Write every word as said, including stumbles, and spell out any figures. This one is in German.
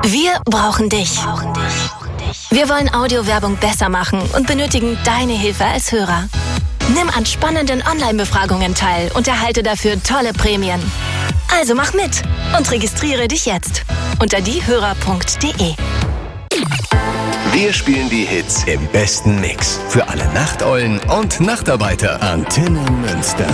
Wir brauchen dich. Wir wollen Audiowerbung besser machen und benötigen deine Hilfe als Hörer. Nimm an spannenden Online-Befragungen teil und erhalte dafür tolle Prämien. Also mach mit und registriere dich jetzt unter diehörer punkt de. Wir spielen die Hits im besten Mix. Für alle Nachteulen und Nachtarbeiter. Antenne Münster.